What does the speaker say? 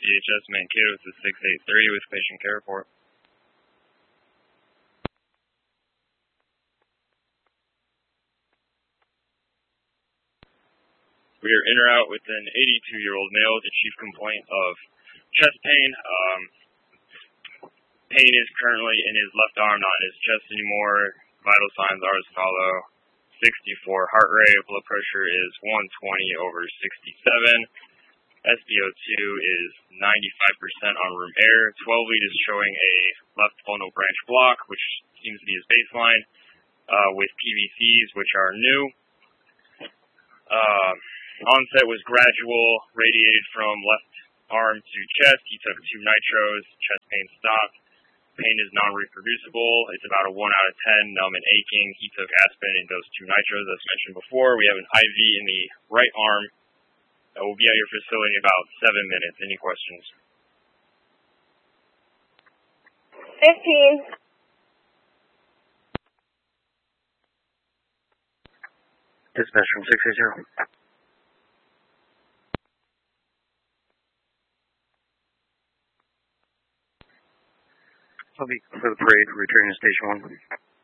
CHS Mankato, this is 683 with patient care report. We are in or out with an 82-year-old male with a chief complaint of chest pain. Pain is currently in his left arm, not in his chest anymore. Vital signs are as follow: 64 heart rate, blood pressure is 120/67. SpO2 is 95% on room air. 12 lead is showing a left ulnar branch block, which seems to be his baseline, with PVCs, which are new. Onset was gradual, radiated from left arm to chest. He took 2 nitros, chest pain stopped. Pain is non-reproducible. It's about a 1 out of 10, numb and aching. He took aspirin and dosed 2 nitros, as mentioned before. We have an IV in the right arm that will be at your facility in about 7 minutes. Any questions? 15. Dispatch from 680. I'll be for the parade, returning to station 1.